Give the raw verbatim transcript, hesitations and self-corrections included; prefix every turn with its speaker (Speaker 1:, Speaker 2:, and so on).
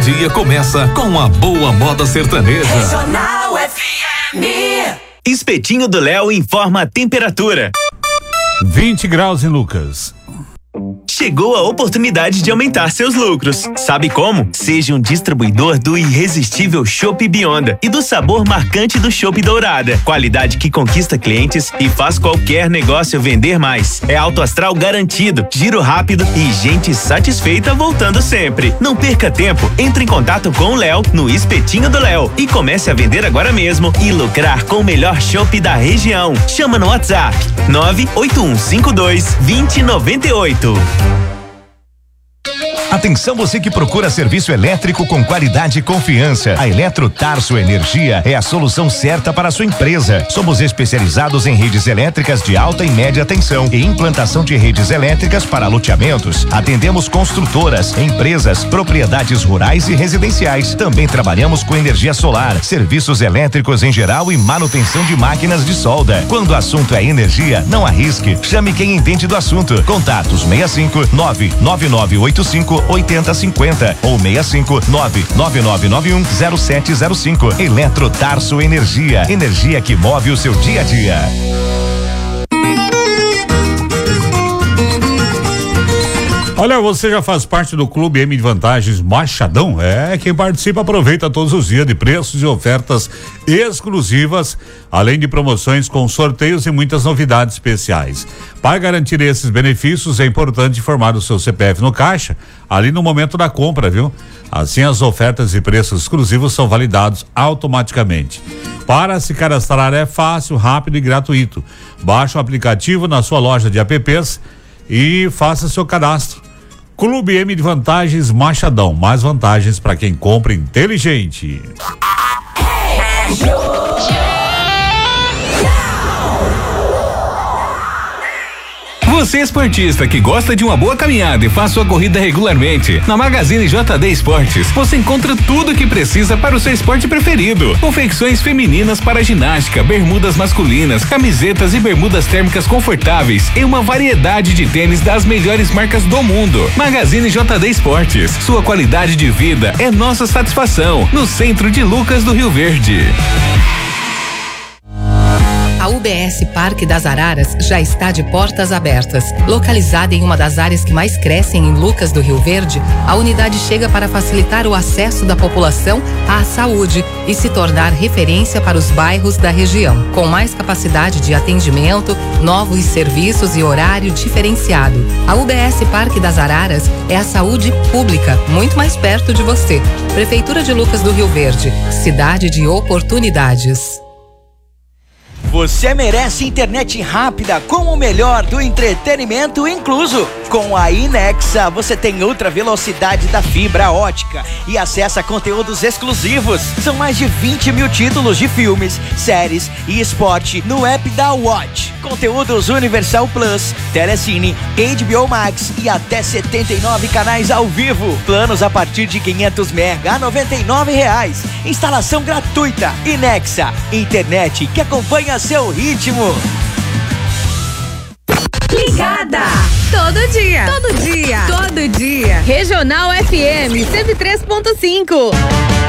Speaker 1: dia começa com uma boa moda sertaneja.
Speaker 2: Regional F M.
Speaker 3: Espetinho do Léo informa a temperatura.
Speaker 4: vinte graus em Lucas.
Speaker 3: Chegou a oportunidade de aumentar seus lucros. Sabe como? Seja um distribuidor do irresistível Chopp Bionda e do sabor marcante do Chopp Dourada. Qualidade que conquista clientes e faz qualquer negócio vender mais. É alto astral garantido, giro rápido e gente satisfeita voltando sempre. Não perca tempo, entre em contato com o Léo no Espetinho do Léo e comece a vender agora mesmo e lucrar com o melhor chopp da região. Chama no WhatsApp nove oito um cinco dois dois zero nove oito.
Speaker 5: Atenção você que procura serviço elétrico com qualidade e confiança. A Eletro Tarso Energia é a solução certa para a sua empresa. Somos especializados em redes elétricas de alta e média tensão e implantação de redes elétricas para loteamentos. Atendemos construtoras, empresas, propriedades rurais e residenciais. Também trabalhamos com energia solar, serviços elétricos em geral e manutenção de máquinas de solda. Quando o assunto é energia, não arrisque. Chame quem entende do assunto. Contatos sessenta e cinco, nove nove nove oito cinco oitenta cinquenta ou sessenta e cinco, nove nove nove nove um zero sete zero cinco. Eletro Tarso Energia, energia que move o seu dia a dia.
Speaker 4: Olha, você já faz parte do Clube M de Vantagens Machadão? É, quem participa aproveita todos os dias de preços e ofertas exclusivas, além de promoções com sorteios e muitas novidades especiais. Para garantir esses benefícios, é importante informar o seu C P F no caixa, ali no momento da compra, viu? Assim, as ofertas e preços exclusivos são validados automaticamente. Para se cadastrar é fácil, rápido e gratuito. Baixe o aplicativo na sua loja de apps e faça seu cadastro. Clube M de Vantagens Machadão, mais vantagens para quem compra inteligente.
Speaker 1: Você esportista que gosta de uma boa caminhada e faz sua corrida regularmente, na Magazine J D Esportes você encontra tudo o que precisa para o seu esporte preferido. Confecções femininas para ginástica, bermudas masculinas, camisetas e bermudas térmicas confortáveis e uma variedade de tênis das melhores marcas do mundo. Magazine J D Esportes, sua qualidade de vida é nossa satisfação, no centro de Lucas do Rio Verde.
Speaker 6: A U B S Parque das Araras já está de portas abertas. Localizada em uma das áreas que mais crescem em Lucas do Rio Verde, a unidade chega para facilitar o acesso da população à saúde e se tornar referência para os bairros da região. Com mais capacidade de atendimento, novos serviços e horário diferenciado. A U B S Parque das Araras é a saúde pública, muito mais perto de você. Prefeitura de Lucas do Rio Verde, cidade de oportunidades.
Speaker 7: Você merece internet rápida com o melhor do entretenimento incluso. Com a Inexa, você tem ultra velocidade da fibra ótica e acessa conteúdos exclusivos. São mais de vinte mil títulos de filmes, séries e esporte no app da Watch. Conteúdos Universal Plus, Telecine, H B O Max e até setenta e nove canais ao vivo. Planos a partir de quinhentos mega a noventa e nove reais. Instalação gratuita. Inexa, internet que acompanha seu ritmo.
Speaker 8: Ligada. Todo dia. Todo dia. Todo dia. Regional F M cento e três ponto cinco.